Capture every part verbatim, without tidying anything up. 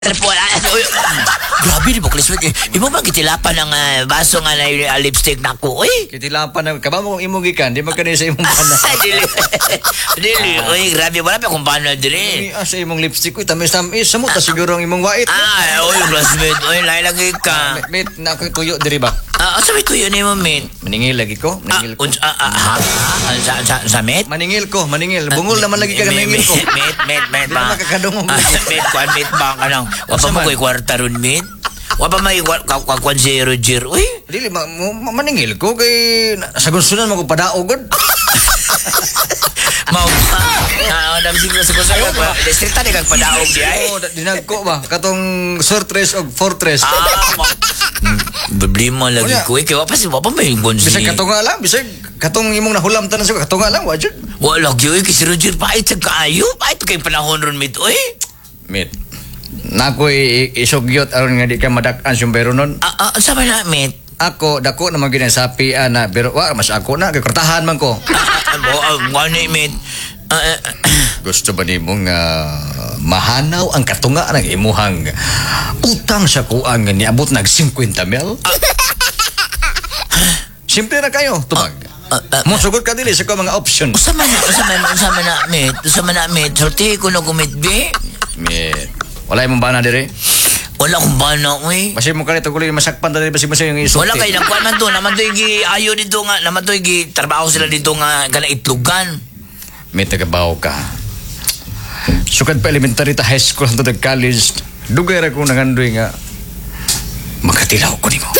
Tripod. Grabe ni Buklis. Imo ba kitilapan ng uh, baso nga na uh, lipstick na ko? Uy! Kitilapan na. Kaba mo kung imong gikan, di magkanay sa imong panay. Dili. Dili. Uy, grabe. Wala pa akong panay dili. Ah, sa imong lipstick. Uy, tamis-tamis. Samot na siguro ang imong wait. Ah, uy, classmate. Uy, lahi lagi ka. Mate, na ako tuyo diri ba? Ah, sabi ko yun mo, mate. Maningil lagi ko. Maningil ko. Ah, ah, ah, sa, sa, sa, mate? Maningil ko, maningil. Bungol naman lagi ka maningil ko. Mate, mate, mate, Di na makakadungog. Mate, kwan, mate, ba ka lang. Wapa mo ko'y kwarta ron, mate? Wapa may kwan zero, jir. Uy! Dili, ma, ma, maningil ko kay sa gustunan mo ko padaogod. Mau ah, dam siguro sa kusa ko. Distrita ni kag padaog di ay. Oo, dinag ko ba katong surtress og fortress. Ah, problema lagi ko eh. Kaya pa si Papa may gonsi. Bisag katunga lang, bisag katong imong nahulam tanan sa katunga lang, wajud. Wala gyud kay si Roger pait sa kaayo. Pait kay panahon ron mit oy. Mit. Na ko isugyot aron nga di ka madak-an sumbero nun. Ah, ah sa na mit. Ako dako na magina sapi ana pero wa mas ako na kay kortahan man ko. Ah, ngani mit. Gusto ba nimong uh, mahanaw ang katunga ng imuhang utang sa kuang nga niabot nag fifty mil? Simple na kayo, tubag. Musugod ka dili sa ko mga option. Usa man, usa man, usa man na mit, usa man na mit. Sorti ko na kumit bi. Mit. Wala imong bana dire. Wala akong bana, uy. Basi mo kanito kulit masakpan dali basi mo sa yung isulti. Wala kayo, nakuha man to. Naman to yung ayo dito nga. Naman to yung trabaho sila dito nga gana itlugan. May tagabaw ka. Sukad pa elementary ta high school hangtod college. Dugay ra ko nangandoy nga makatilaw ko nimo.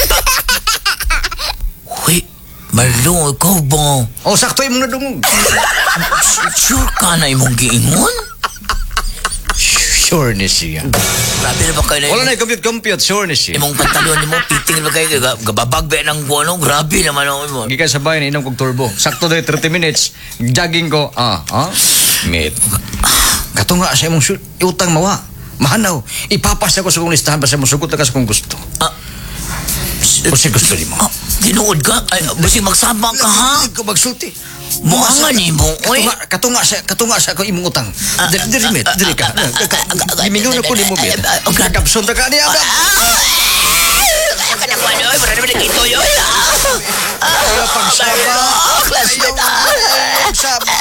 Uy, Marlo, ikaw ba? Oh, sakto imong nadungog. Sure ka na imong giingon? Sure ni siya. Grabe na ba kayo na Wala na compute-compute, sure ni siya. imong pantalon ni mo, piting na ba kayo, gababagbe ng kuano, grabe naman ako mo. Gikan sa bayan, inom kong turbo. Sakto dahil thirty minutes, jogging ko, ah, ah, mate. Kato nga sa imong shoot, utang mawa. Mahanaw, ipapas ako sa kong listahan basta mo sugot na ka sa kong gusto. Ah, o si gusto ni mo. Ah, tinuod ka? Ay, basi magsama ka ha? Hindi ko magsulti. Muangan ni mo, oy. Katunga sa katunga sa ko imong utang. Dili dili met, dili ka. Gimingaw na ko nimo met. Kakapson ta ka niya. Kada ko ano, para naman nakito yun. Kaya pagsaba. Classmate. Pagsaba.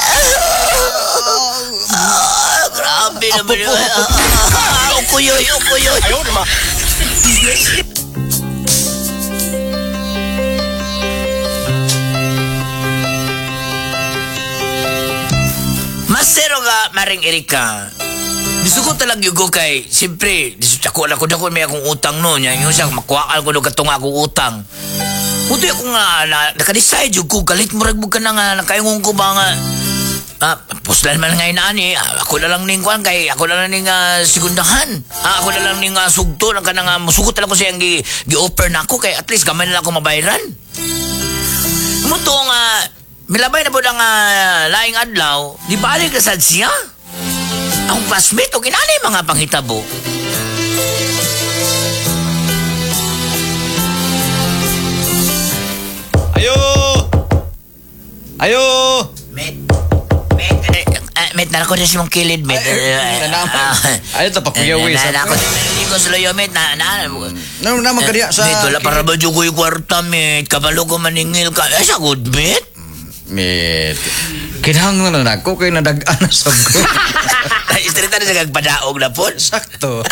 Grabe naman yun. Ukuyoy, ukuyoy. Ayaw naman. Masero ka, Maring Erika. Gusto ko talaga yung kay, siyempre, ako lang ko na ko may akong utang noon. Yung siya, makuwakal ko na katunga akong utang. Kuto ako nga, na, nakadecide yung ko, galit mo ragbo ka na nga, nakayungon ko ba nga, ah, puslan man ngayon na ani, ah, ako na lang ning kwan kay, ako na lang ning uh, sigundahan. Ah, ako na lang ning uh, sugto, nang kanang uh, musugot talaga ko siyang gi-offer na ako, kay at least gamay na lang ako mabayaran. Muto nga, milabay na po ng uh, laing adlaw, di balik na sad siya. Akong classmate, o kinanay mga panghitabo. Ayo! Ayo! Met, met, uh, met, narako na siyang kilid, met. Ayaw ta pa kuya Wiz. Narako, hindi ko sulayo, met, na, na, Nang naman kaniya sa... met, wala para ba dyan ko yung kwarta, met, kabalo ko maningil ka. Ay, sa good, met. Met, kinahanglan na ako kay nadag-an na sa ko. Ay, istrita na siya kagpadaog na po. Sakto.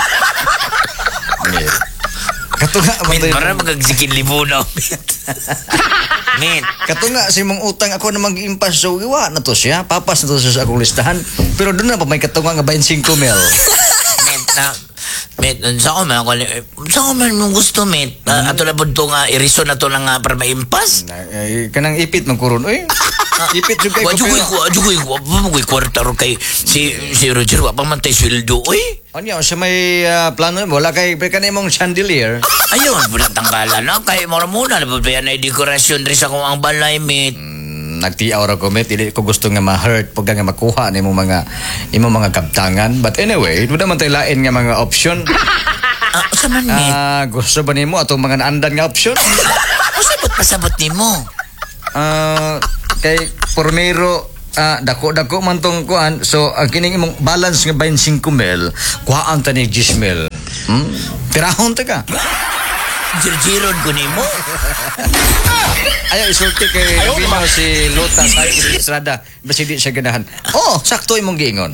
Met, katunga Met, matay. para magagsikin libuno, met. Met. Katunga si mong utang ako na mag-impas so iwa na to siya. Papas na to siya sa akong listahan. Pero doon na pa may katunga nga twenty-five mil. Met, na, met, sa ko man ako, sa ko man mong gusto, met. Uh, ato na po ito nga, iriso na to na nga para maimpas. Na, eh, kanang ipit man kuron. Uy, ipit yung kay ko. Wajugoy ko, wajugoy ko, wajugoy kwarta ro kay si si Roger, wa pa man tay sweldo, oy. Ano siya may uh, plano wala kay pa kanimong chandelier. Ayun, bulan tanggalan na kay mora muna na ba yan ay dekorasyon diri sa kong ang balay, met. Mm, nagtiaw ra ko met, dili ko gusto nga ma-hurt pag nga makuha nimo mga imo mga kabtangan. But anyway, wala man tay lain nga mga option. Ah, sa man, met. Ah, gusto ba nimo atong mga naandan nga option? Pasabot pasabot nimo. Ah, kay Pormero ah, dako-dako man tong kuan. So, ang kining imong balance nga twenty-five mil, kuhaan ta ni ten mil. Hmm? Pirahon ta ka. Jirjiron ko ni mo. Ayaw, isulti kay Pino si Lota sa Estrada. Basta di siya ganahan. Oh, sakto imong giingon.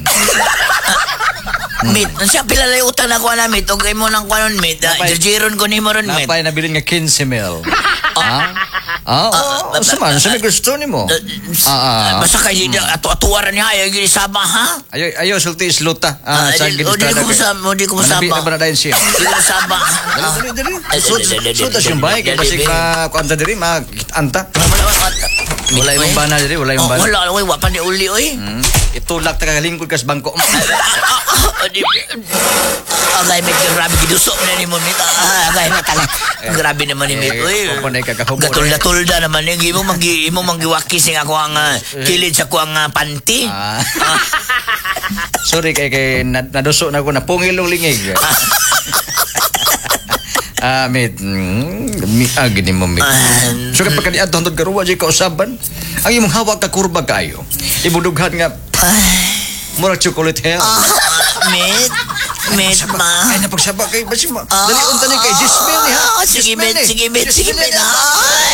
Mit, siya pilalay utang na kuha na, Mit. Okay mo nang kuha nun, Mit. Napay- Jirjiron ko ni mo ron, Mit. Napay nabilin nga fifteen mil. Ah? Ah, oh, suman, sa may gusto ni mo. Ah, ah. Basta kayo, atu-atuwaran niya, ayaw yung isama, ha? Ayaw, ayaw, sulti is Lota. Ah, Ah, sa di- oh, di ko masama, di ko Manabi masama. na ba na dahil siya? Hindi ko masama. Dali, dali, Ah, dali. dali, dali, Sutas dali, yung bahay, kaya dali, basig dali. ma, kuanta diri, ma-anta. Wala, wala, Wala yung bana diri, wala yung Oh, bana. wala, wala, wala pa ni uli, oy. Hmm. Itulak ta kagalingkod kas bangko. Agay, Mit, grabe, gidusok na ni mo, Mit. Ah, agay, na tala. Grabe naman ni Mit, oy. Eh, kumpay kakahubo. Gatulda-tulda naman, eh. Imo manggi, imo manggiwaki sing ako ang ah, kilid sa kuang ah, panty. Ah. Sorry kay kay na- naduso na ko na pungil ng lingig. Ah, mit. Mm, mi agi ni mo mit. Ah, So kapag kani adto hantod karuwa jay kausaban, ang imong hawak ka kurba kayo. Ibudughan nga murag chocolate hair. Ah, Mit, Mit, ma. Ay napagsaba kay basi ma. Ah, Dali unta ni kay Jismil ni ha. ah, Sige, Jismil Mit, ni. sige, Mit, sige, Jismil Mit. ni. Ay,